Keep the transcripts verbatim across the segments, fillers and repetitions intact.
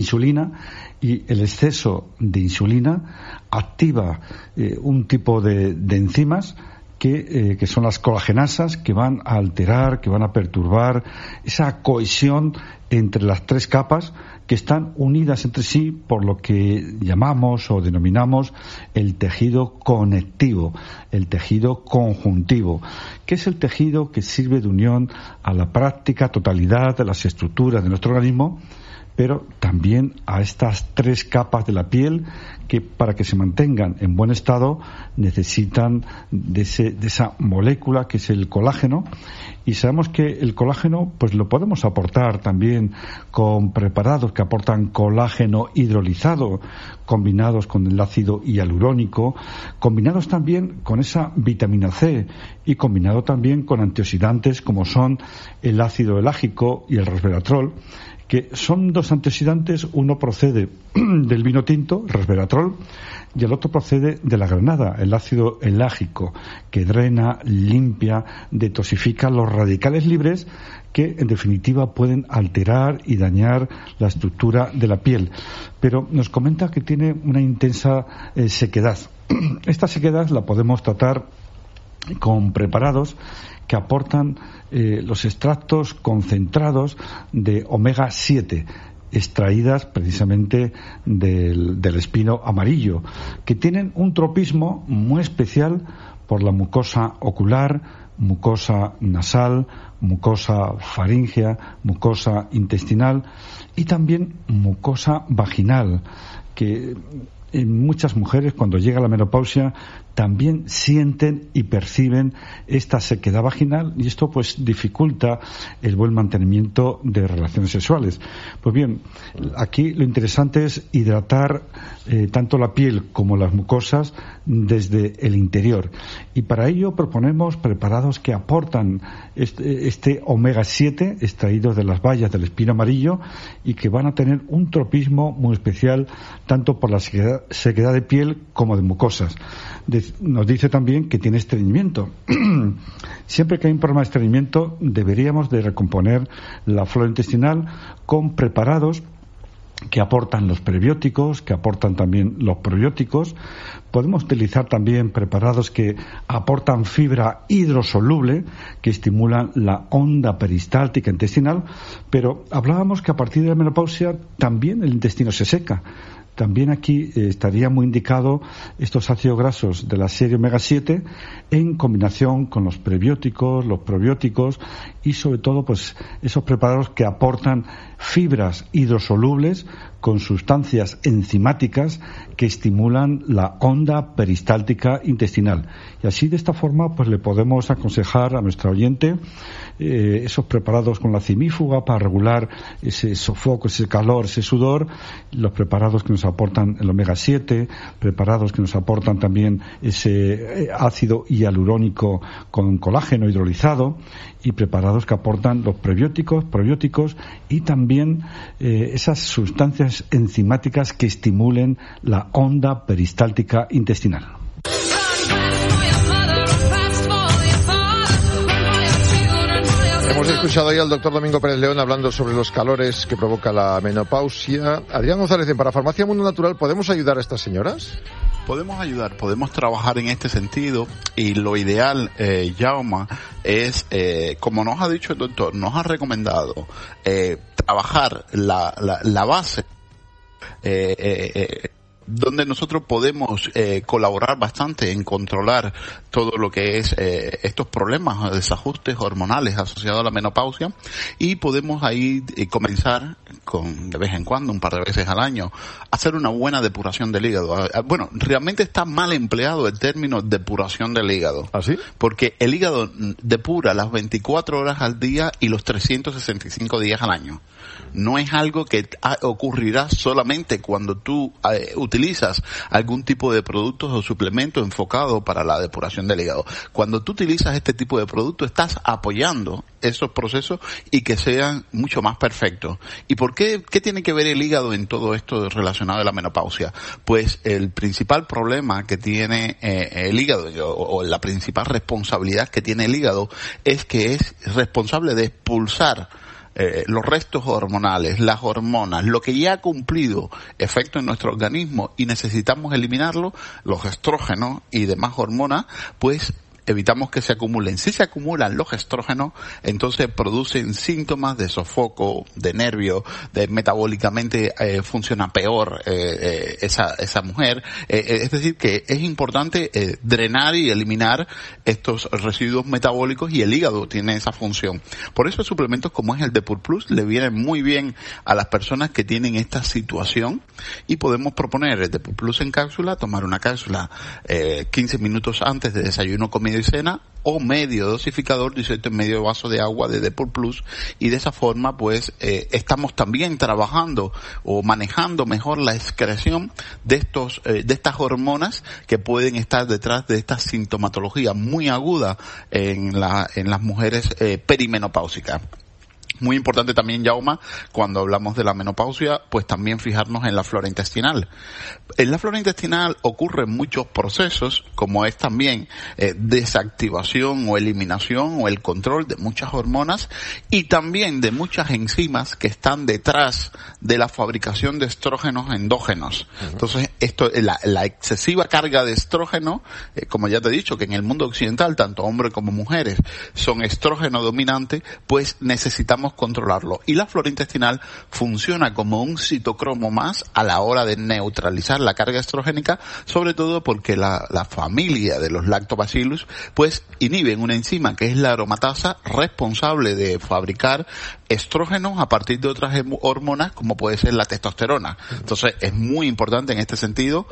insulina, y el exceso de insulina activa eh, un tipo de, de enzimas que, eh, que son las colagenasas, que van a alterar, que van a perturbar esa cohesión entre las tres capas que están unidas entre sí por lo que llamamos o denominamos el tejido conectivo, el tejido conjuntivo, que es el tejido que sirve de unión a la práctica totalidad de las estructuras de nuestro organismo, pero también a estas tres capas de la piel que, para que se mantengan en buen estado, necesitan de, ese, de esa molécula que es el colágeno. Y sabemos que el colágeno pues lo podemos aportar también con preparados que aportan colágeno hidrolizado, combinados con el ácido hialurónico, combinados también con esa vitamina C y combinado también con antioxidantes como son el ácido elágico y el resveratrol, que son dos antioxidantes. Uno procede del vino tinto, el resveratrol, y el otro procede de la granada, el ácido elágico, que drena, limpia, detoxifica los radicales libres que, en definitiva, pueden alterar y dañar la estructura de la piel. Pero nos comenta que tiene una intensa eh, sequedad. Esta sequedad la podemos tratar con preparados que aportan eh, los extractos concentrados de omega siete, extraídas precisamente del, del espino amarillo, que tienen un tropismo muy especial por la mucosa ocular, mucosa nasal, mucosa faríngea, mucosa intestinal y también mucosa vaginal, que en muchas mujeres, cuando llega la menopausia, también sienten y perciben esta sequedad vaginal, y esto pues dificulta el buen mantenimiento de relaciones sexuales. Pues bien, aquí lo interesante es hidratar eh, tanto la piel como las mucosas desde el interior, y para ello proponemos preparados que aportan este, este omega siete extraídos de las bayas del espino amarillo y que van a tener un tropismo muy especial tanto por la sequedad, sequedad de piel como de mucosas. De, nos dice también que tiene estreñimiento. Siempre que hay un problema de estreñimiento deberíamos de recomponer la flora intestinal con preparados que aportan los prebióticos, que aportan también los probióticos. Podemos utilizar también preparados que aportan fibra hidrosoluble, que estimulan la onda peristáltica intestinal, pero hablábamos que a partir de la menopausia también el intestino se seca. También aquí eh, estaría muy indicado estos ácidos grasos de la serie omega siete en combinación con los prebióticos, los probióticos y sobre todo pues esos preparados que aportan fibras hidrosolubles con sustancias enzimáticas que estimulan la onda peristáltica intestinal. Y así, de esta forma, pues le podemos aconsejar a nuestra oyente eh, esos preparados con la cimífuga para regular ese sofoco, ese calor, ese sudor, los preparados que nos aportan el omega siete, preparados que nos aportan también ese ácido hialurónico con colágeno hidrolizado y preparados que aportan los prebióticos, probióticos y también eh, esas sustancias enzimáticas que estimulen la onda peristáltica intestinal. Hemos escuchado ahí al doctor Domingo Pérez León hablando sobre los calores que provoca la menopausia. Adrián González, para Farmacia Mundo Natural, ¿podemos ayudar a estas señoras? Podemos ayudar, podemos trabajar en este sentido y lo ideal, eh, Jaume, es, eh, como nos ha dicho el doctor, nos ha recomendado eh, trabajar la, la, la base eh, eh, eh, donde nosotros podemos eh, colaborar bastante en controlar todo lo que es eh, estos problemas, desajustes hormonales asociados a la menopausia, y podemos ahí eh, comenzar con, de vez en cuando, un par de veces al año, hacer una buena depuración del hígado. Bueno, realmente está mal empleado el término depuración del hígado. ¿Ah, sí? Porque el hígado depura las veinticuatro horas al día y los trescientos sesenta y cinco días al año. No es algo que ocurrirá solamente cuando tú eh, utilizas algún tipo de productos o suplemento enfocado para la depuración del hígado. Cuando tú utilizas este tipo de producto, estás apoyando esos procesos y que sean mucho más perfectos. ¿Y por qué? ¿Qué tiene que ver el hígado en todo esto relacionado a la menopausia? Pues el principal problema que tiene eh, el hígado, o, o la principal responsabilidad que tiene el hígado, es que es responsable de expulsar eh, los restos hormonales, las hormonas, lo que ya ha cumplido efecto en nuestro organismo y necesitamos eliminarlo, los estrógenos y demás hormonas, pues evitamos que se acumulen. Si se acumulan los estrógenos, entonces producen síntomas de sofoco, de nervio, de metabólicamente eh, funciona peor eh, eh, esa esa mujer. Eh, es decir, que es importante eh, drenar y eliminar estos residuos metabólicos y el hígado tiene esa función. Por eso suplementos como es el Depur Plus le vienen muy bien a las personas que tienen esta situación y podemos proponer el Depur Plus en cápsula, tomar una cápsula eh, quince minutos antes de desayuno, comida y cena, o medio dosificador disuelto en medio vaso de agua de Depur Plus, y de esa forma pues eh, estamos también trabajando o manejando mejor la excreción de estos eh, de estas hormonas que pueden estar detrás de esta sintomatología muy aguda en la en las mujeres eh, perimenopáusicas. Muy importante también, Jaume, cuando hablamos de la menopausia, pues también fijarnos en la flora intestinal. En la flora intestinal ocurren muchos procesos, como es también eh, desactivación o eliminación o el control de muchas hormonas y también de muchas enzimas que están detrás de la fabricación de estrógenos endógenos. Uh-huh. Entonces, esto, la, la excesiva carga de estrógeno, eh, como ya te he dicho, que en el mundo occidental, tanto hombres como mujeres son estrógeno dominantes, pues necesitamos controlarlo. Y la flora intestinal funciona como un citocromo más a la hora de neutralizar la carga estrogénica, sobre todo porque la, la familia de los lactobacillus pues inhiben una enzima que es la aromatasa, responsable de fabricar estrógenos a partir de otras hormonas como puede ser la testosterona. Entonces es muy importante en este sentido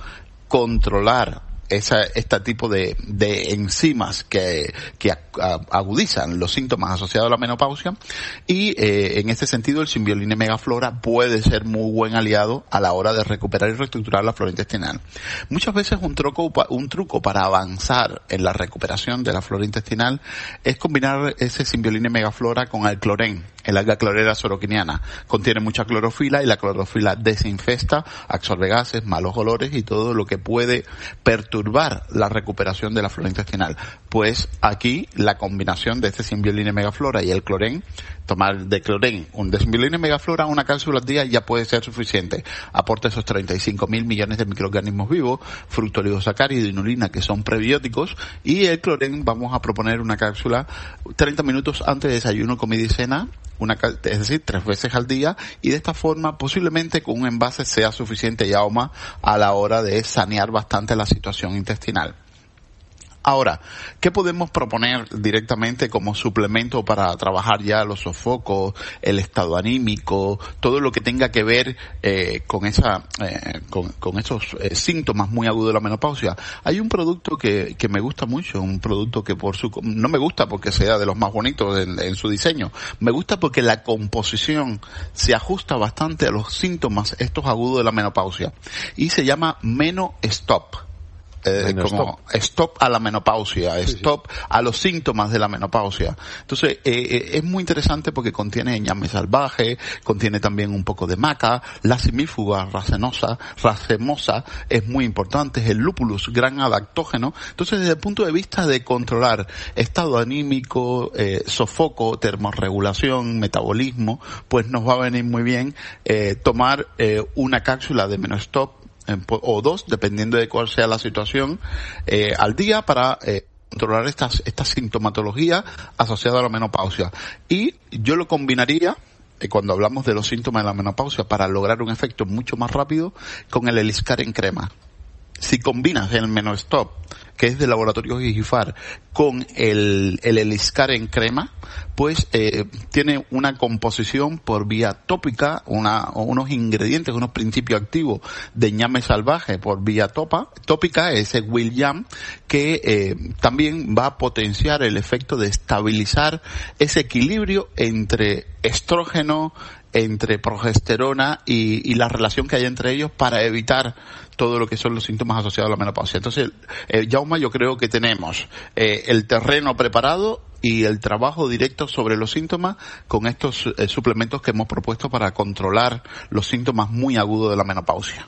controlar esa, este tipo de, de enzimas que, que agudizan los síntomas asociados a la menopausia, y eh, en este sentido el Symbioline Megaflora puede ser muy buen aliado a la hora de recuperar y reestructurar la flora intestinal. Muchas veces un truco, un truco para avanzar en la recuperación de la flora intestinal es combinar ese Symbioline Megaflora con el clorén, el alga clorera soroquiniana. Contiene mucha clorofila y la clorofila desinfesta, absorbe gases, malos olores y todo lo que puede perturbar la recuperación de la flora intestinal. Pues aquí la combinación de este Symbioline Megaflora y el clorén, tomar de clorén un de Symbioline Megaflora, una cápsula al día ya puede ser suficiente. Aporta esos treinta y cinco mil millones de microorganismos vivos, fructoligosacáridos y inulina que son prebióticos, y el clorén vamos a proponer una cápsula treinta minutos antes de desayuno, comida y cena, una, es decir, tres veces al día, y de esta forma posiblemente con un envase sea suficiente ya o más a la hora de sanear bastante la situación intestinal. Ahora, ¿qué podemos proponer directamente como suplemento para trabajar ya los sofocos, el estado anímico, todo lo que tenga que ver eh, con esa, eh, con, con esos eh, síntomas muy agudos de la menopausia? Hay un producto que, que me gusta mucho, un producto que por su, no me gusta porque sea de los más bonitos en, en su diseño, me gusta porque la composición se ajusta bastante a los síntomas estos agudos de la menopausia, y se llama Meno Stop. Eh, como stop. stop a la menopausia, sí, stop sí. a los síntomas de la menopausia. Entonces, eh, eh, es muy interesante porque contiene ñame salvaje, contiene también un poco de maca, la simífuga racenosa, racemosa es muy importante, es el lúpulus, gran adaptógeno. Entonces, desde el punto de vista de controlar estado anímico, eh, sofoco, termorregulación, metabolismo, pues nos va a venir muy bien eh, tomar eh, una cápsula de Menostop o dos, dependiendo de cuál sea la situación, eh, al día para eh, controlar estas esta sintomatología asociada a la menopausia. Y yo lo combinaría, eh, cuando hablamos de los síntomas de la menopausia, para lograr un efecto mucho más rápido, con el Eliscar en crema. Si combinas el Menostop, que es de laboratorio Gigifar, con el, el Eliscar en crema, pues eh, tiene una composición por vía tópica, una, unos ingredientes, unos principios activos de ñame salvaje por vía topa, tópica, ese William, que eh, también va a potenciar el efecto de estabilizar ese equilibrio entre estrógeno, entre progesterona y, y la relación que hay entre ellos para evitar todo lo que son los síntomas asociados a la menopausia. Entonces, eh, Jaume, yo creo que tenemos eh, el terreno preparado y el trabajo directo sobre los síntomas con estos eh, suplementos que hemos propuesto para controlar los síntomas muy agudos de la menopausia.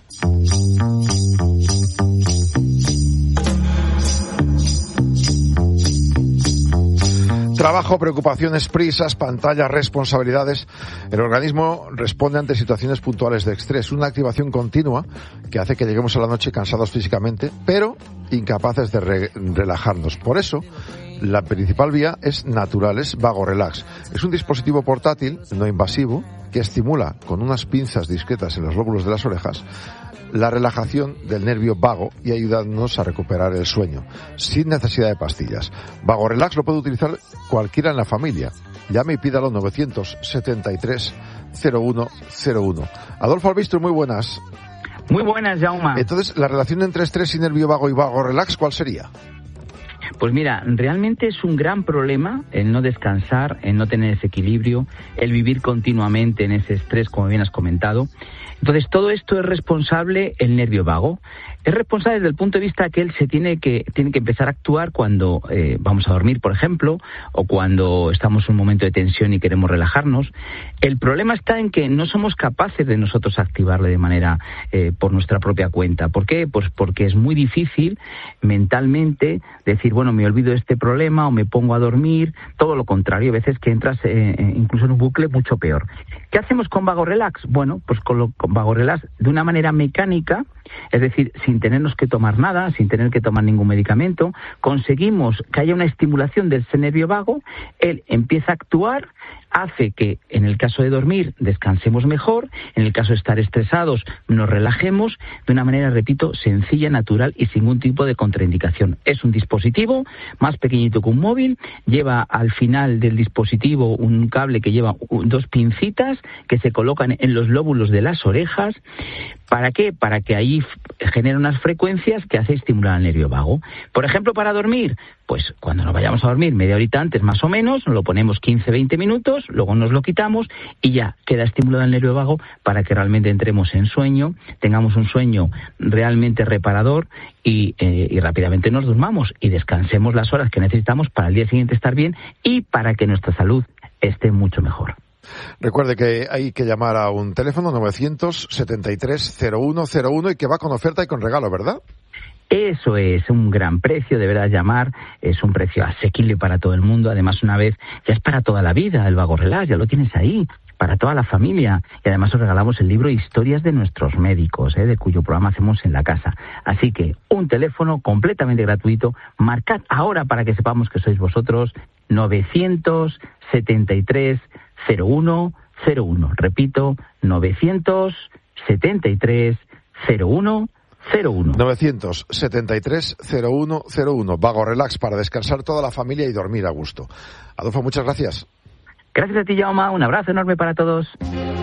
Trabajo, preocupaciones, prisas, pantallas, responsabilidades. El organismo responde ante situaciones puntuales de estrés, una activación continua que hace que lleguemos a la noche cansados físicamente, pero incapaces de re- relajarnos. Por eso, la principal vía es Naturales Vago Relax. Es un dispositivo portátil, no invasivo, que estimula con unas pinzas discretas en los lóbulos de las orejas la relajación del nervio vago y ayudarnos a recuperar el sueño, sin necesidad de pastillas. Vago Relax lo puede utilizar cualquiera en la familia. Llame y pídalo novecientos setenta y tres cero uno cero uno. Adolfo Albistro, muy buenas. Muy buenas, Jaume. Entonces, la relación entre estrés y nervio vago y Vago Relax, ¿cuál sería? Pues mira, realmente es un gran problema el no descansar, el no tener ese equilibrio, el vivir continuamente en ese estrés, como bien has comentado. Entonces, todo esto es responsable el nervio vago. Es responsable desde el punto de vista que él se tiene que tiene que empezar a actuar cuando eh, vamos a dormir, por ejemplo, o cuando estamos en un momento de tensión y queremos relajarnos. El problema está en que no somos capaces de nosotros activarle de manera eh, por nuestra propia cuenta. ¿Por qué? Pues porque es muy difícil mentalmente decir, bueno, me olvido de este problema o me pongo a dormir. Todo lo contrario, a veces que entras eh, incluso en un bucle mucho peor. ¿Qué hacemos con Vago Relax? Bueno, pues con, lo, con Vago Relax de una manera mecánica, es decir, sin tenernos que tomar nada, sin tener que tomar ningún medicamento, conseguimos que haya una estimulación del nervio vago, él empieza a actuar, hace que en el caso de dormir descansemos mejor, en el caso de estar estresados nos relajemos de una manera, repito, sencilla, natural y sin ningún tipo de contraindicación. Es un dispositivo más pequeñito que un móvil, lleva al final del dispositivo un cable que lleva dos pincitas que se colocan en los lóbulos de las orejas. ¿Para qué? Para que ahí genere unas frecuencias que hace estimular al nervio vago. Por ejemplo, para dormir, pues cuando nos vayamos a dormir media horita antes más o menos, nos lo ponemos quince a veinte minutos, luego nos lo quitamos y ya queda estimulado el nervio vago para que realmente entremos en sueño, tengamos un sueño realmente reparador y, eh, y rápidamente nos durmamos y descansemos las horas que necesitamos para el día siguiente estar bien y para que nuestra salud esté mucho mejor. Recuerde que hay que llamar a un teléfono novecientos setenta y tres cero uno cero uno y que va con oferta y con regalo, ¿verdad? Eso es un gran precio, deberás llamar, es un precio asequible para todo el mundo, además una vez ya es para toda la vida el Vago Relax, ya lo tienes ahí, para toda la familia, y además os regalamos el libro Historias de nuestros médicos, ¿eh? de cuyo programa hacemos en la casa. Así que un teléfono completamente gratuito, marcad ahora para que sepamos que sois vosotros, novecientos setenta y tres cero uno cero uno, repito, novecientos setenta y tres cero uno cero uno. novecientos setenta y tres cero uno cero uno. Vago Relax para descansar toda la familia y dormir a gusto. Adolfo, muchas gracias. Gracias a ti, Jaume. Un abrazo enorme para todos.